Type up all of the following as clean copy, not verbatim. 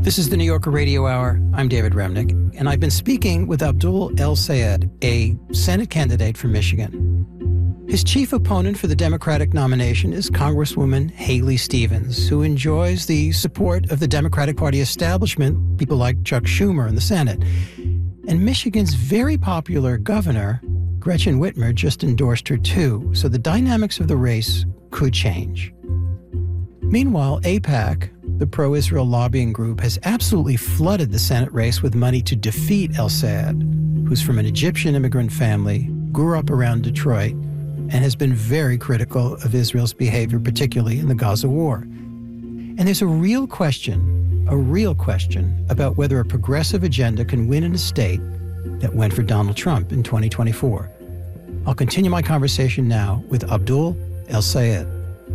This is the New Yorker Radio Hour. I'm David Remnick, and I've been speaking with Abdul El-Sayed, a Senate candidate from Michigan. His chief opponent for the Democratic nomination is Congresswoman Haley Stevens, who enjoys the support of the Democratic Party establishment, people like Chuck Schumer in the Senate. And Michigan's very popular governor, Gretchen Whitmer, just endorsed her too, so the dynamics of the race could change. Meanwhile, AIPAC, the pro-Israel lobbying group, has absolutely flooded the Senate race with money to defeat El-Sayed, who's from an Egyptian immigrant family, grew up around Detroit, and has been very critical of Israel's behavior, particularly in the Gaza war. And there's a real question about whether a progressive agenda can win in a state that went for Donald Trump in 2024. I'll continue my conversation now with Abdul El-Sayed.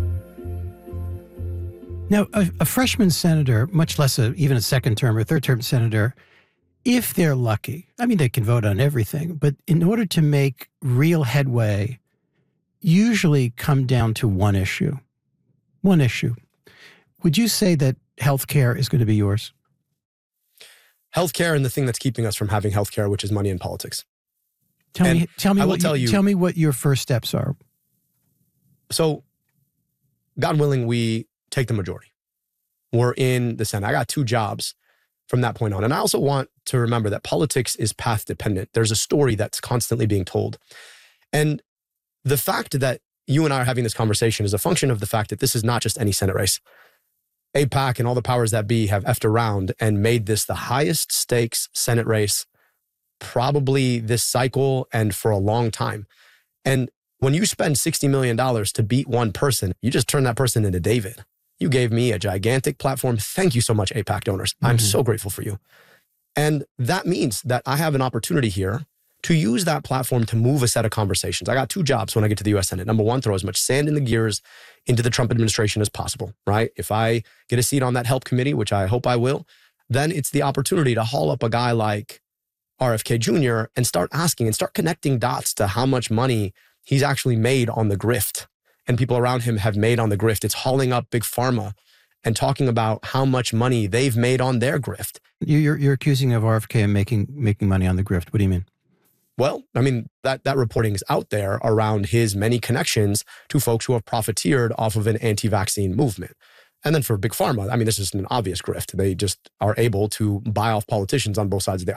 Now, a freshman senator, much less even a second-term or third-term senator, if they're lucky, I mean, they can vote on everything, but in order to make real headway, usually come down to one issue. One issue. Would you say that healthcare is going to be yours? Healthcare and the thing that's keeping us from having healthcare, which is money in politics. Tell me what your first steps are. So, God willing, we take the majority. We're in the Senate. I got 2 jobs from that point on. And I also want to remember that politics is path dependent. There's a story that's constantly being told. And the fact that you and I are having this conversation is a function of the fact that this is not just any Senate race. AIPAC and all the powers that be have effed around and made this the highest stakes Senate race probably this cycle and for a long time. And when you spend $60 million to beat one person, you just turn that person into David. You gave me a gigantic platform. Thank you so much, AIPAC donors. Mm-hmm. I'm so grateful for you. And that means that I have an opportunity here to use that platform to move a set of conversations. I got 2 jobs when I get to the U.S. Senate. Number 1, throw as much sand in the gears into the Trump administration as possible, right? If I get a seat on that help committee, which I hope I will, then it's the opportunity to haul up a guy like RFK Jr. and start asking and start connecting dots to how much money he's actually made on the grift and people around him have made on the grift. It's hauling up Big Pharma and talking about how much money they've made on their grift. You're accusing of RFK of making money on the grift. What do you mean? Well, I mean, that reporting is out there around his many connections to folks who have profiteered off of an anti-vaccine movement. And then for Big Pharma, I mean, this is an obvious grift. They just are able to buy off politicians on both sides of the